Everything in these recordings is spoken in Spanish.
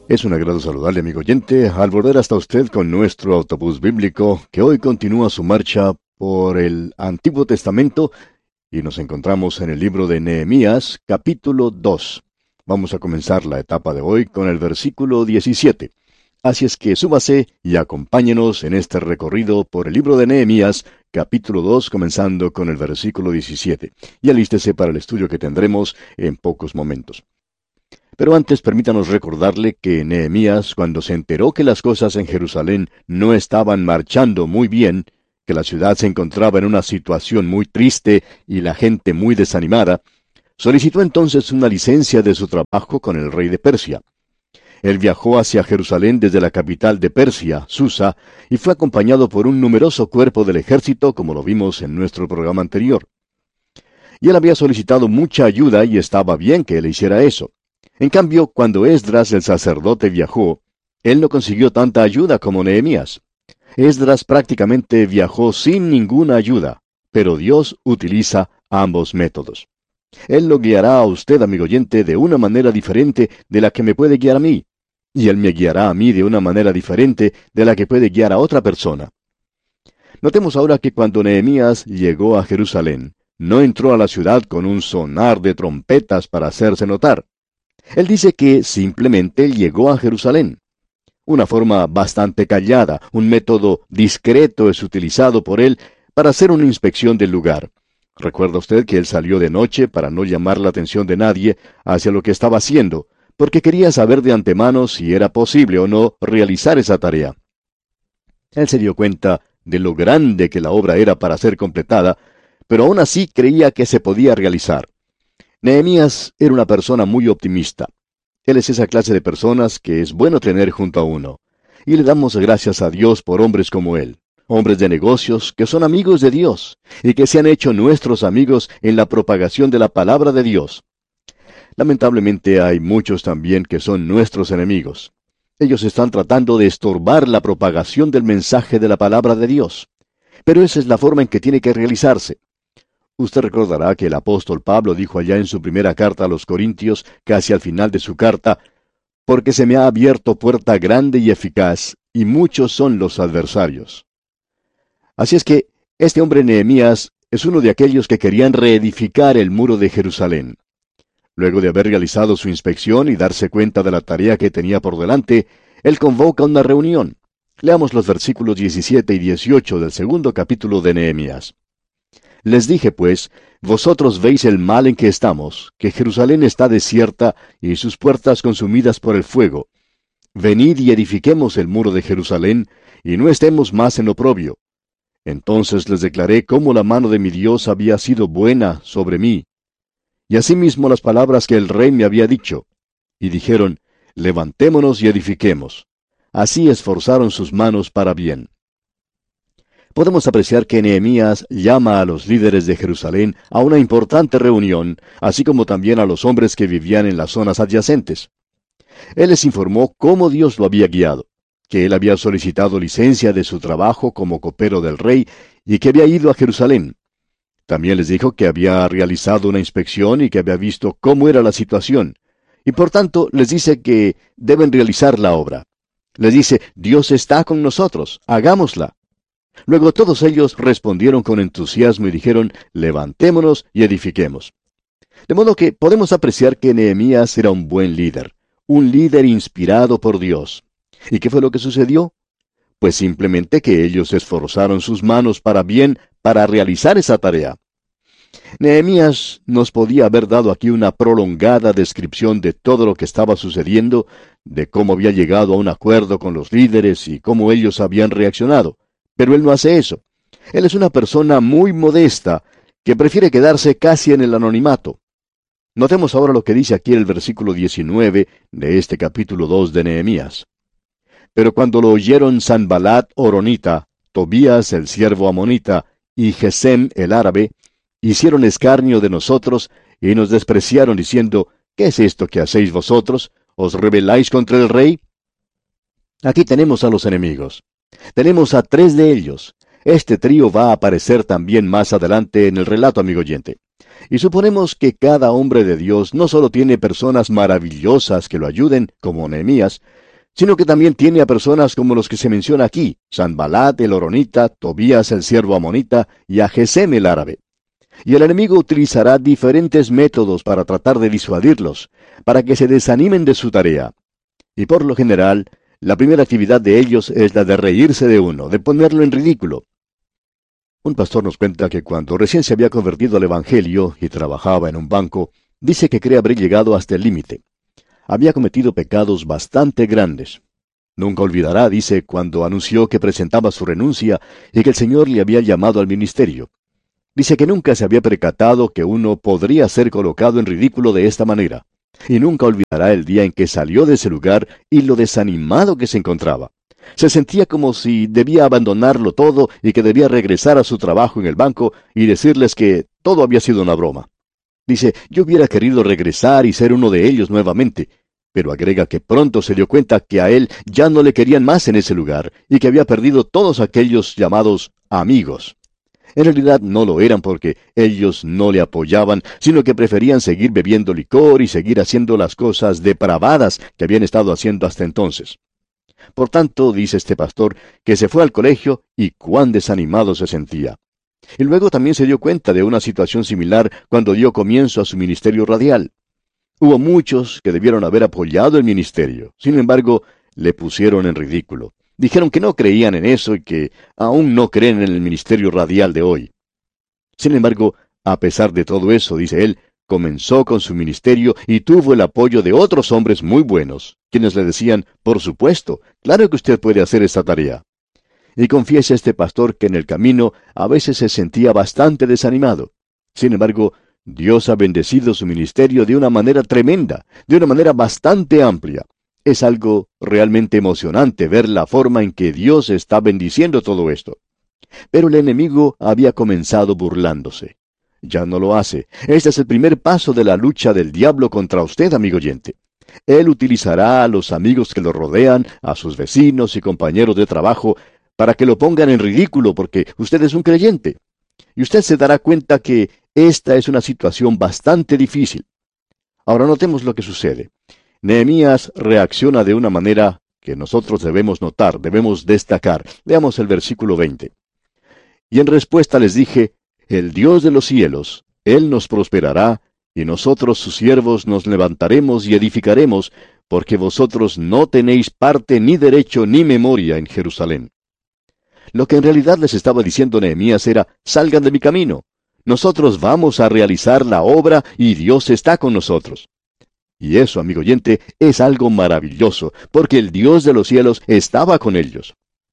Es un agrado saludarle, amigo oyente, al volver hasta usted con nuestro autobús bíblico, que hoy continúa su marcha por el Antiguo Testamento y nos encontramos en el libro de Nehemías, capítulo 2. Vamos a comenzar la etapa de hoy con el versículo 17. Así es que súbase y acompáñenos en este recorrido por el libro de Nehemías, capítulo 2, comenzando con el versículo 17. Y alístese para el estudio que tendremos en pocos momentos. Pero antes permítanos recordarle que Nehemías, cuando se enteró que las cosas en Jerusalén no estaban marchando muy bien, que la ciudad se encontraba en una situación muy triste y la gente muy desanimada, solicitó entonces una licencia de su trabajo con el rey de Persia. Él viajó hacia Jerusalén desde la capital de Persia, Susa, y fue acompañado por un numeroso cuerpo del ejército, como lo vimos en nuestro programa anterior. Y él había solicitado mucha ayuda y estaba bien que él hiciera eso. En cambio, cuando Esdras el sacerdote viajó, él no consiguió tanta ayuda como Nehemías. Esdras prácticamente viajó sin ninguna ayuda, pero Dios utiliza ambos métodos. Él lo guiará a usted, amigo oyente, de una manera diferente de la que me puede guiar a mí, y Él me guiará a mí de una manera diferente de la que puede guiar a otra persona. Notemos ahora que cuando Nehemías llegó a Jerusalén, no entró a la ciudad con un sonar de trompetas para hacerse notar. Él dice que simplemente llegó a Jerusalén. Una forma bastante callada, un método discreto es utilizado por él para hacer una inspección del lugar. Recuerda usted que él salió de noche para no llamar la atención de nadie hacia lo que estaba haciendo, porque quería saber de antemano si era posible o no realizar esa tarea. Él se dio cuenta de lo grande que la obra era para ser completada, pero aún así creía que se podía realizar. Nehemías era una persona muy optimista. Él es esa clase de personas que es bueno tener junto a uno. Y le damos gracias a Dios por hombres como él, hombres de negocios que son amigos de Dios y que se han hecho nuestros amigos en la propagación de la palabra de Dios. Lamentablemente hay muchos también que son nuestros enemigos. Ellos están tratando de estorbar la propagación del mensaje de la palabra de Dios. Pero esa es la forma en que tiene que realizarse. Usted recordará que el apóstol Pablo dijo allá en su primera carta a los Corintios, casi al final de su carta, porque se me ha abierto puerta grande y eficaz, y muchos son los adversarios. Así es que este hombre Nehemías es uno de aquellos que querían reedificar el muro de Jerusalén. Luego de haber realizado su inspección y darse cuenta de la tarea que tenía por delante, él convoca una reunión. Leamos los versículos 17 y 18 del segundo capítulo de Nehemías. Les dije, pues, vosotros veis el mal en que estamos, que Jerusalén está desierta y sus puertas consumidas por el fuego. Venid y edifiquemos el muro de Jerusalén, y no estemos más en oprobio. Entonces les declaré cómo la mano de mi Dios había sido buena sobre mí, y asimismo las palabras que el rey me había dicho. Y dijeron, levantémonos y edifiquemos. Así esforzaron sus manos para bien. Podemos apreciar que Nehemías llama a los líderes de Jerusalén a una importante reunión, así como también a los hombres que vivían en las zonas adyacentes. Él les informó cómo Dios lo había guiado, que él había solicitado licencia de su trabajo como copero del rey y que había ido a Jerusalén. También les dijo que había realizado una inspección y que había visto cómo era la situación, y por tanto les dice que deben realizar la obra. Les dice, Dios está con nosotros, hagámosla. Luego todos ellos respondieron con entusiasmo y dijeron, levantémonos y edifiquemos. De modo que podemos apreciar que Nehemías era un buen líder, un líder inspirado por Dios. ¿Y qué fue lo que sucedió? Pues simplemente que ellos esforzaron sus manos para bien para realizar esa tarea. Nehemías nos podía haber dado aquí una prolongada descripción de todo lo que estaba sucediendo, de cómo había llegado a un acuerdo con los líderes y cómo ellos habían reaccionado. Pero él no hace eso. Él es una persona muy modesta, que prefiere quedarse casi en el anonimato. Notemos ahora lo que dice aquí el versículo 19 de este capítulo 2 de Nehemías. Pero cuando lo oyeron Sanballat horonita, Tobías el siervo amonita, y Gesem el árabe, hicieron escarnio de nosotros, y nos despreciaron diciendo, ¿qué es esto que hacéis vosotros? ¿Os rebeláis contra el rey? Aquí tenemos a los enemigos. Tenemos a 3 de ellos. Este trío va a aparecer también más adelante en el relato, amigo oyente. Y suponemos que cada hombre de Dios no solo tiene personas maravillosas que lo ayuden, como Nehemías, sino que también tiene a personas como los que se menciona aquí, Sanbalat el horonita, Tobías el siervo amonita y a Gesem el árabe. Y el enemigo utilizará diferentes métodos para tratar de disuadirlos, para que se desanimen de su tarea. Y por lo general, la primera actividad de ellos es la de reírse de uno, de ponerlo en ridículo. Un pastor nos cuenta que cuando recién se había convertido al Evangelio y trabajaba en un banco, dice que cree haber llegado hasta el límite. Había cometido pecados bastante grandes. Nunca olvidará, dice, cuando anunció que presentaba su renuncia y que el Señor le había llamado al ministerio. Dice que nunca se había percatado que uno podría ser colocado en ridículo de esta manera. Y nunca olvidará el día en que salió de ese lugar y lo desanimado que se encontraba. Se sentía como si debía abandonarlo todo y que debía regresar a su trabajo en el banco y decirles que todo había sido una broma. Dice, yo hubiera querido regresar y ser uno de ellos nuevamente, pero agrega que pronto se dio cuenta que a él ya no le querían más en ese lugar y que había perdido todos aquellos llamados amigos. En realidad no lo eran porque ellos no le apoyaban, sino que preferían seguir bebiendo licor y seguir haciendo las cosas depravadas que habían estado haciendo hasta entonces. Por tanto, dice este pastor, que se fue al colegio y cuán desanimado se sentía. Y luego también se dio cuenta de una situación similar cuando dio comienzo a su ministerio radial. Hubo muchos que debieron haber apoyado el ministerio. Sin embargo, le pusieron en ridículo. Dijeron que no creían en eso y que aún no creen en el ministerio radial de hoy. Sin embargo, a pesar de todo eso, dice él, comenzó con su ministerio y tuvo el apoyo de otros hombres muy buenos, quienes le decían, por supuesto, claro que usted puede hacer esta tarea. Y confiesa este pastor que en el camino a veces se sentía bastante desanimado. Sin embargo, Dios ha bendecido su ministerio de una manera tremenda, de una manera bastante amplia. Es algo realmente emocionante ver la forma en que Dios está bendiciendo todo esto. Pero el enemigo había comenzado burlándose. Ya no lo hace. Este es el primer paso de la lucha del diablo contra usted, amigo oyente. Él utilizará a los amigos que lo rodean, a sus vecinos y compañeros de trabajo, para que lo pongan en ridículo porque usted es un creyente. Y usted se dará cuenta que esta es una situación bastante difícil. Ahora notemos lo que sucede. Nehemías reacciona de una manera que nosotros debemos notar, debemos destacar. Veamos el versículo 20. Y en respuesta les dije, el Dios de los cielos, Él nos prosperará, y nosotros sus siervos nos levantaremos y edificaremos, porque vosotros no tenéis parte ni derecho ni memoria en Jerusalén. Lo que en realidad les estaba diciendo Nehemías era, salgan de mi camino. Nosotros vamos a realizar la obra y Dios está con nosotros. Y eso, amigo oyente, es algo maravilloso, porque el Dios de los cielos estaba con ellos.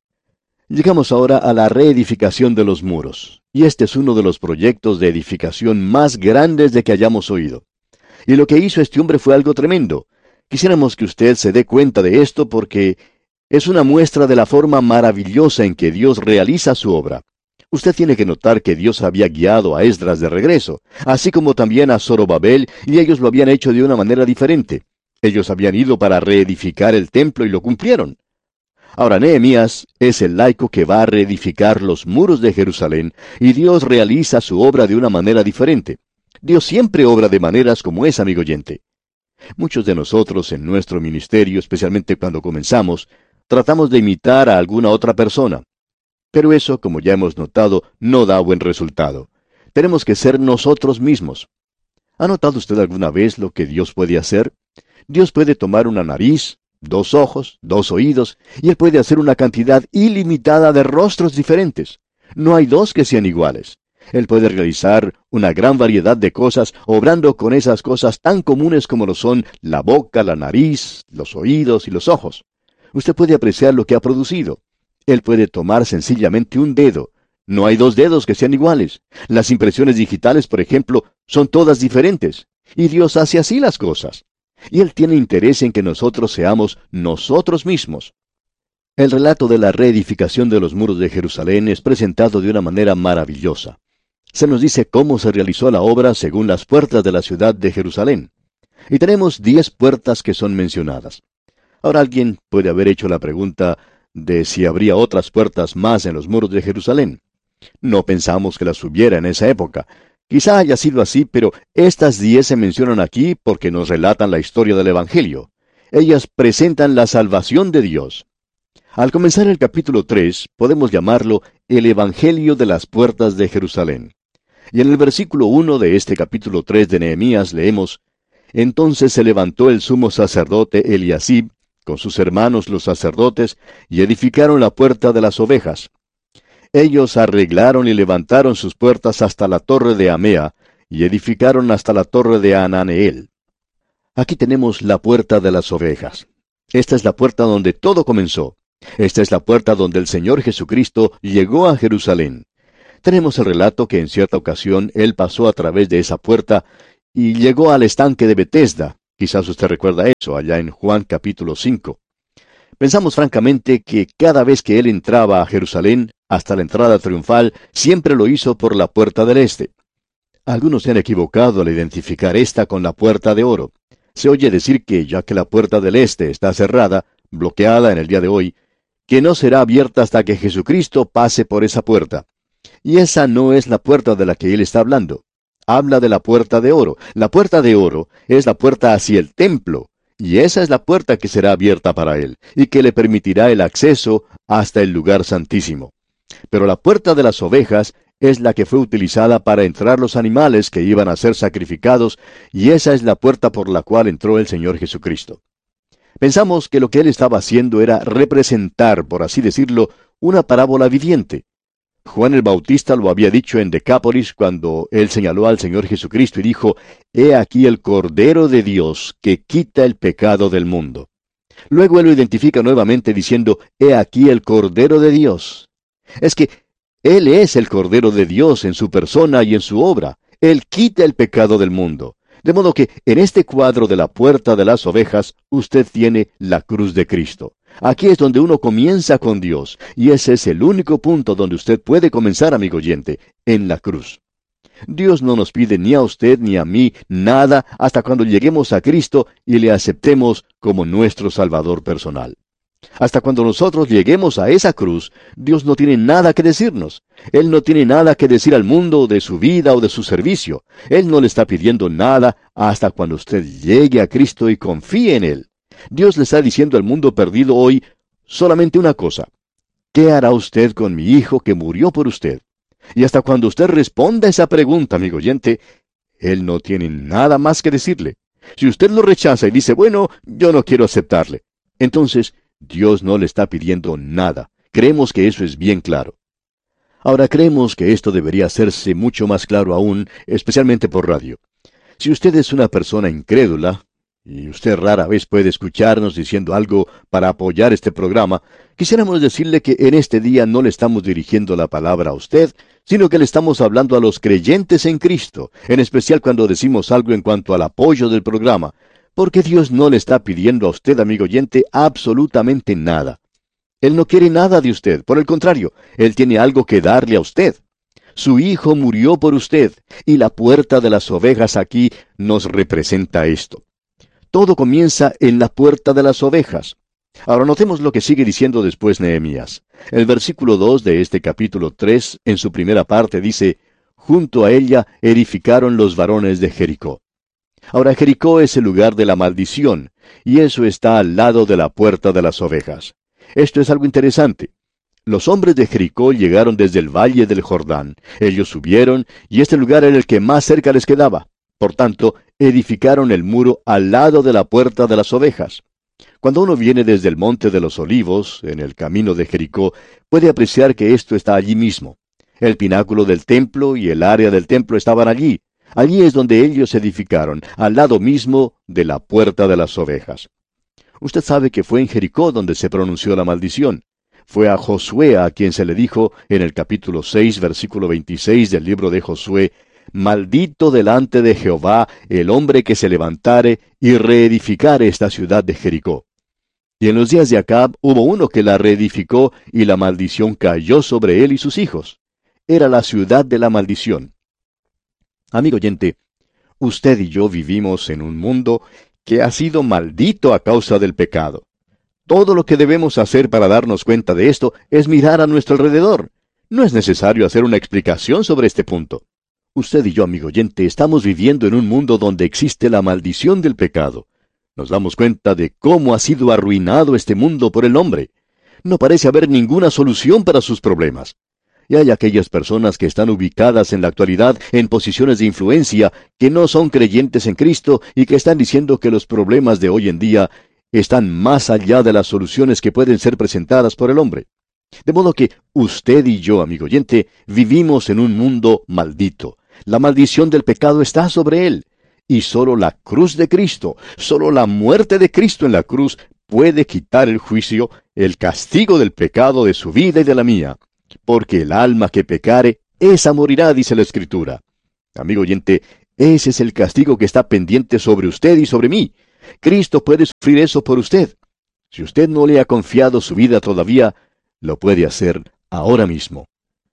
Llegamos ahora a la reedificación de los muros, y este es uno de los proyectos de edificación más grandes de que hayamos oído. Y lo que hizo este hombre fue algo tremendo. Quisiéramos que usted se dé cuenta de esto porque es una muestra de la forma maravillosa en que Dios realiza su obra. Usted tiene que notar que Dios había guiado a Esdras de regreso, así como también a Zorobabel, y ellos lo habían hecho de una manera diferente. Ellos habían ido para reedificar el templo y lo cumplieron. Ahora Nehemías es el laico que va a reedificar los muros de Jerusalén, y Dios realiza su obra de una manera diferente. Dios siempre obra de maneras como esa, amigo oyente. Muchos de nosotros en nuestro ministerio, especialmente cuando comenzamos, tratamos de imitar a alguna otra persona. Pero eso, como ya hemos notado, no da buen resultado. Tenemos que ser nosotros mismos. ¿Ha notado usted alguna vez lo que Dios puede hacer? Dios puede tomar una nariz, 2 ojos, 2 oídos, y Él puede hacer una cantidad ilimitada de rostros diferentes. No hay 2 que sean iguales. Él puede realizar una gran variedad de cosas, obrando con esas cosas tan comunes como lo son la boca, la nariz, los oídos y los ojos. Usted puede apreciar lo que ha producido. Él puede tomar sencillamente un dedo. No hay 2 dedos que sean iguales. Las impresiones digitales, por ejemplo, son todas diferentes. Y Dios hace así las cosas. Y Él tiene interés en que nosotros seamos nosotros mismos. El relato de la reedificación de los muros de Jerusalén es presentado de una manera maravillosa. Se nos dice cómo se realizó la obra según las puertas de la ciudad de Jerusalén. Y tenemos 10 puertas que son mencionadas. Ahora alguien puede haber hecho la pregunta de si habría otras puertas más en los muros de Jerusalén. No pensamos que las hubiera en esa época. Quizá haya sido así, pero estas 10 se mencionan aquí porque nos relatan la historia del Evangelio. Ellas presentan la salvación de Dios. Al comenzar el capítulo 3, podemos llamarlo el Evangelio de las puertas de Jerusalén. Y en el versículo 1 de este capítulo 3 de Nehemías leemos: Entonces se levantó el sumo sacerdote Eliasib, con sus hermanos los sacerdotes, y edificaron la puerta de las ovejas. Ellos arreglaron y levantaron sus puertas hasta la torre de Amea, y edificaron hasta la torre de Ananeel. Aquí tenemos la puerta de las ovejas. Esta es la puerta donde todo comenzó. Esta es la puerta donde el Señor Jesucristo llegó a Jerusalén. Tenemos el relato que en cierta ocasión Él pasó a través de esa puerta y llegó al estanque de Betesda. Quizás usted recuerda eso, allá en Juan capítulo 5. Pensamos francamente que cada vez que Él entraba a Jerusalén, hasta la entrada triunfal, siempre lo hizo por la puerta del este. Algunos se han equivocado al identificar esta con la puerta de oro. Se oye decir que, ya que la puerta del este está cerrada, bloqueada en el día de hoy, que no será abierta hasta que Jesucristo pase por esa puerta. Y esa no es la puerta de la que Él está hablando. Habla de la puerta de oro. La puerta de oro es la puerta hacia el templo, y esa es la puerta que será abierta para Él, y que le permitirá el acceso hasta el lugar santísimo. Pero la puerta de las ovejas es la que fue utilizada para entrar los animales que iban a ser sacrificados, y esa es la puerta por la cual entró el Señor Jesucristo. Pensamos que lo que Él estaba haciendo era representar, por así decirlo, una parábola viviente. Juan el Bautista lo había dicho en Decápolis cuando él señaló al Señor Jesucristo y dijo: He aquí el Cordero de Dios que quita el pecado del mundo. Luego él lo identifica nuevamente diciendo: He aquí el Cordero de Dios. Es que Él es el Cordero de Dios en su persona y en su obra. Él quita el pecado del mundo. De modo que en este cuadro de la puerta de las ovejas, usted tiene la cruz de Cristo. Aquí es donde uno comienza con Dios, y ese es el único punto donde usted puede comenzar, amigo oyente, en la cruz. Dios no nos pide ni a usted ni a mí nada hasta cuando lleguemos a Cristo y le aceptemos como nuestro Salvador personal. Hasta cuando nosotros lleguemos a esa cruz, Dios no tiene nada que decirnos. Él no tiene nada que decir al mundo de su vida o de su servicio. Él no le está pidiendo nada hasta cuando usted llegue a Cristo y confíe en Él. Dios le está diciendo al mundo perdido hoy solamente una cosa: ¿qué hará usted con mi hijo que murió por usted? Y hasta cuando usted responda a esa pregunta, amigo oyente, Él no tiene nada más que decirle. Si usted lo rechaza y dice: bueno, yo no quiero aceptarle, entonces Dios no le está pidiendo nada. Creemos que eso es bien claro. Ahora, creemos que esto debería hacerse mucho más claro aún, especialmente por radio. Si usted es una persona incrédula, y usted rara vez puede escucharnos diciendo algo para apoyar este programa, quisiéramos decirle que en este día no le estamos dirigiendo la palabra a usted, sino que le estamos hablando a los creyentes en Cristo, en especial cuando decimos algo en cuanto al apoyo del programa, porque Dios no le está pidiendo a usted, amigo oyente, absolutamente nada. Él no quiere nada de usted, por el contrario, Él tiene algo que darle a usted. Su Hijo murió por usted, y la puerta de las ovejas aquí nos representa esto. Todo comienza en la puerta de las ovejas. Ahora notemos lo que sigue diciendo después Nehemías. El versículo 2 de este capítulo 3, en su primera parte, dice: Junto a ella edificaron los varones de Jericó. Ahora Jericó es el lugar de la maldición, y eso está al lado de la puerta de las ovejas. Esto es algo interesante. Los hombres de Jericó llegaron desde el valle del Jordán. Ellos subieron, y este lugar era el que más cerca les quedaba. Por tanto, edificaron el muro al lado de la puerta de las ovejas. Cuando uno viene desde el Monte de los Olivos, en el camino de Jericó, puede apreciar que esto está allí mismo. El pináculo del templo y el área del templo estaban allí. Allí es donde ellos edificaron, al lado mismo de la puerta de las ovejas. Usted sabe que fue en Jericó donde se pronunció la maldición. Fue a Josué a quien se le dijo en el capítulo 6, versículo 26 del libro de Josué: Maldito delante de Jehová el hombre que se levantare y reedificare esta ciudad de Jericó. Y en los días de Acab hubo uno que la reedificó, y la maldición cayó sobre él y sus hijos. Era la ciudad de la maldición. Amigo oyente, usted y yo vivimos en un mundo que ha sido maldito a causa del pecado. Todo lo que debemos hacer para darnos cuenta de esto es mirar a nuestro alrededor. No es necesario hacer una explicación sobre este punto. Usted y yo, amigo oyente, estamos viviendo en un mundo donde existe la maldición del pecado. Nos damos cuenta de cómo ha sido arruinado este mundo por el hombre. No parece haber ninguna solución para sus problemas. Y hay aquellas personas que están ubicadas en la actualidad en posiciones de influencia, que no son creyentes en Cristo y que están diciendo que los problemas de hoy en día están más allá de las soluciones que pueden ser presentadas por el hombre. De modo que usted y yo, amigo oyente, vivimos en un mundo maldito. La maldición del pecado está sobre él. Y solo la cruz de Cristo, solo la muerte de Cristo en la cruz puede quitar el juicio, el castigo del pecado de su vida y de la mía. Porque el alma que pecare, esa morirá, dice la Escritura. Amigo oyente, ese es el castigo que está pendiente sobre usted y sobre mí. Cristo puede sufrir eso por usted. Si usted no le ha confiado su vida todavía, lo puede hacer ahora mismo.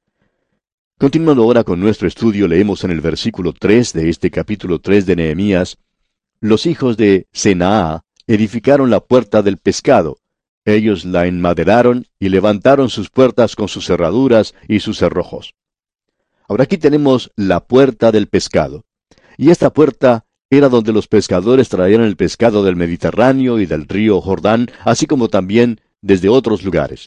Continuando ahora con nuestro estudio, leemos en el versículo 3 de este capítulo 3 de Nehemías: los hijos de Senaa edificaron la puerta del pescado. Ellos la enmaderaron y levantaron sus puertas con sus cerraduras y sus cerrojos. Ahora aquí tenemos la puerta del pescado. Y esta puerta era donde los pescadores traían el pescado del Mediterráneo y del río Jordán, así como también desde otros lugares.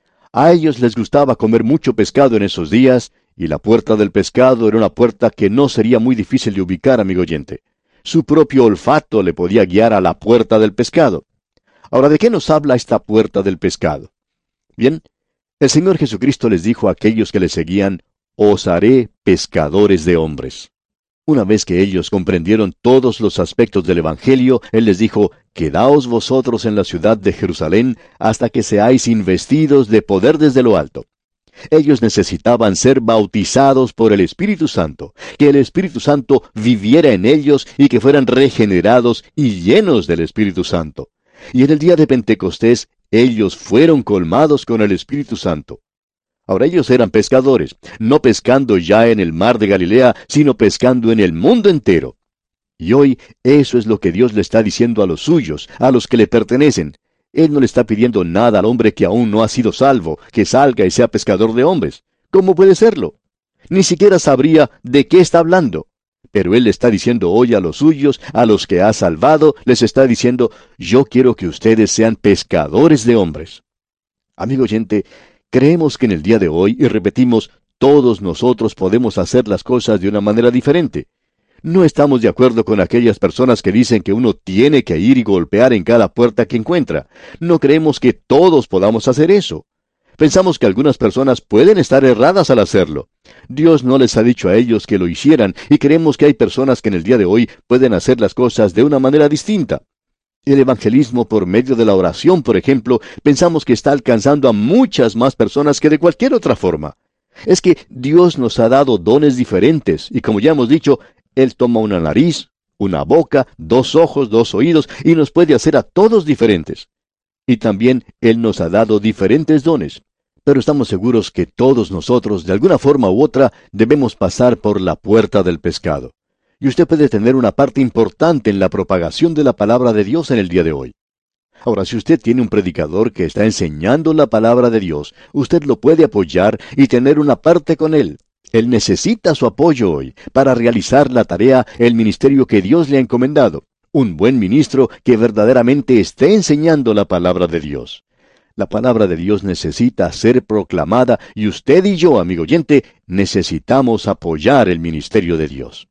A ellos les gustaba comer mucho pescado en esos días, y la puerta del pescado era una puerta que no sería muy difícil de ubicar, amigo oyente. Su propio olfato le podía guiar a la puerta del pescado. Ahora, ¿de qué nos habla esta puerta del pescado? Bien, el Señor Jesucristo les dijo a aquellos que le seguían: os haré pescadores de hombres. Una vez que ellos comprendieron todos los aspectos del Evangelio, Él les dijo: quedaos vosotros en la ciudad de Jerusalén hasta que seáis investidos de poder desde lo alto. Ellos necesitaban ser bautizados por el Espíritu Santo, que el Espíritu Santo viviera en ellos y que fueran regenerados y llenos del Espíritu Santo. Y en el día de Pentecostés, ellos fueron colmados con el Espíritu Santo. Ahora ellos eran pescadores, no pescando ya en el mar de Galilea, sino pescando en el mundo entero. Y hoy eso es lo que Dios le está diciendo a los suyos, a los que le pertenecen. Él no le está pidiendo nada al hombre que aún no ha sido salvo, que salga y sea pescador de hombres. ¿Cómo puede serlo? Ni siquiera sabría de qué está hablando. Pero Él le está diciendo hoy a los suyos, a los que ha salvado, les está diciendo: yo quiero que ustedes sean pescadores de hombres. Amigo oyente, creemos que en el día de hoy, y repetimos, todos nosotros podemos hacer las cosas de una manera diferente. No estamos de acuerdo con aquellas personas que dicen que uno tiene que ir y golpear en cada puerta que encuentra. No creemos que todos podamos hacer eso. Pensamos que algunas personas pueden estar erradas al hacerlo. Dios no les ha dicho a ellos que lo hicieran, y creemos que hay personas que en el día de hoy pueden hacer las cosas de una manera distinta. El evangelismo por medio de la oración, por ejemplo, pensamos que está alcanzando a muchas más personas que de cualquier otra forma. Es que Dios nos ha dado dones diferentes, y como ya hemos dicho, Él toma una nariz, una boca, 2 ojos, 2 oídos, y nos puede hacer a todos diferentes. Y también Él nos ha dado diferentes dones. Pero estamos seguros que todos nosotros, de alguna forma u otra, debemos pasar por la puerta del pescado. Y usted puede tener una parte importante en la propagación de la palabra de Dios en el día de hoy. Ahora, si usted tiene un predicador que está enseñando la palabra de Dios, usted lo puede apoyar y tener una parte con él. Él necesita su apoyo hoy para realizar la tarea, el ministerio que Dios le ha encomendado. Un buen ministro que verdaderamente esté enseñando la palabra de Dios. La palabra de Dios necesita ser proclamada, y usted y yo, amigo oyente, necesitamos apoyar el ministerio de Dios.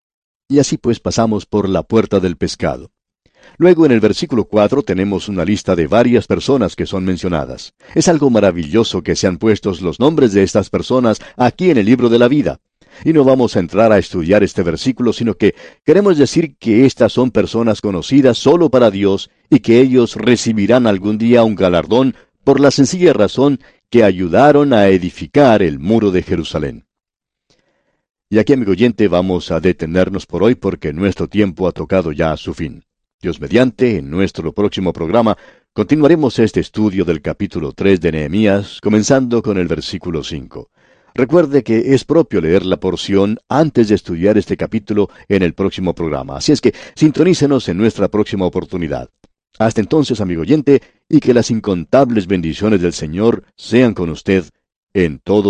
Y así pues pasamos por la puerta del pescado. Luego en el versículo 4 tenemos una lista de varias personas que son mencionadas. Es algo maravilloso que sean puestos los nombres de estas personas aquí en el libro de la vida. Y no vamos a entrar a estudiar este versículo, sino que queremos decir que estas son personas conocidas solo para Dios y que ellos recibirán algún día un galardón por la sencilla razón que ayudaron a edificar el muro de Jerusalén. Y aquí, amigo oyente, vamos a detenernos por hoy porque nuestro tiempo ha tocado ya a su fin. Dios mediante, en nuestro próximo programa, continuaremos este estudio del capítulo 3 de Nehemías, comenzando con el versículo 5. Recuerde que es propio leer la porción antes de estudiar este capítulo en el próximo programa. Así es que sintonícenos en nuestra próxima oportunidad. Hasta entonces, amigo oyente, y que las incontables bendiciones del Señor sean con usted en todo